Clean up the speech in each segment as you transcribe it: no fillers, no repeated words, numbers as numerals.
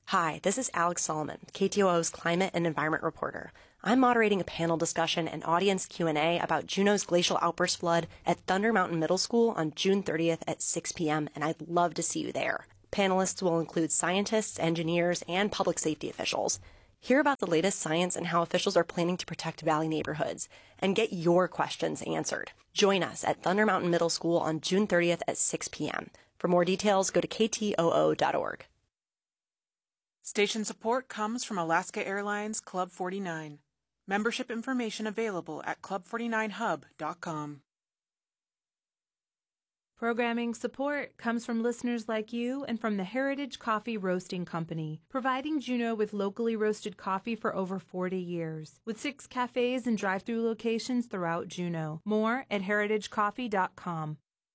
Hi, this is Alex Solomon, KTOO's climate and environment reporter. I'm moderating a panel discussion and audience Q&A about Juneau's glacial outburst flood at Thunder Mountain Middle School on June 30th at 6 p.m., and I'd love to see you there. Panelists will include scientists, engineers, and public safety officials. Hear about the latest science and how officials are planning to protect valley neighborhoods, and get your questions answered. Join us at Thunder Mountain Middle School on June 30th at 6 p.m. For more details, go to ktoo.org. Station support comes from Alaska Airlines Club 49. Membership information available at club49hub.com. Programming support comes from listeners like you and from the Heritage Coffee Roasting Company, providing Juneau with locally roasted coffee for over 40 years, with 6 cafes and drive-through locations throughout Juneau. More at heritagecoffee.com.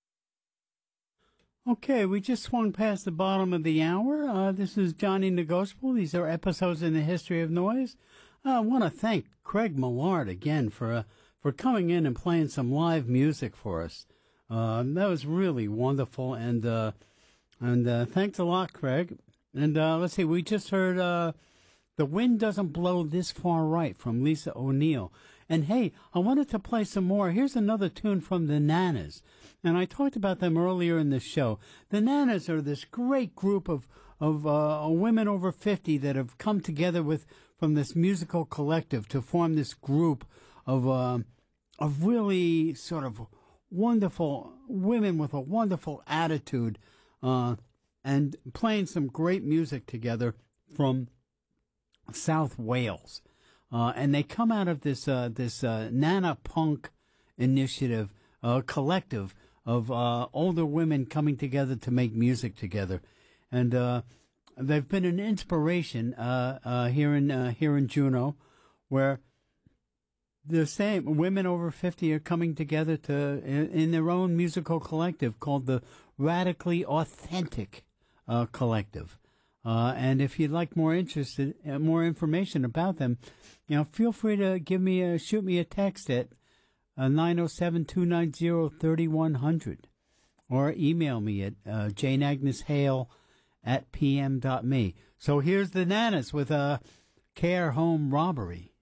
Okay, we just swung past the bottom of the hour. This is Johnny Negotiable. These are episodes in the history of noise. I want to thank Craig Millard again for coming in and playing some live music for us. That was really wonderful, and thanks a lot, Craig. And let's see, we just heard "The Wind Doesn't Blow This Far Right" from Lisa O'Neill. And hey, I wanted to play some more. Here's another tune from the Nanas. And I talked about them earlier in the show. The Nanas are this great group of women over 50 that have come together from this musical collective to form this group of really sort of wonderful women with a wonderful attitude, and playing some great music together from South Wales. And they come out of this Nana Punk initiative, collective of older women coming together to make music together, and they've been an inspiration here in Juneau, where the same women over 50 are coming together in their own musical collective called the Radically Authentic Collective. And if you'd like more information about them, feel free to shoot me a text at 907-290-3100, or email me at janeagneshale@pm.me. So here's the Nanas with a Care Home Robbery.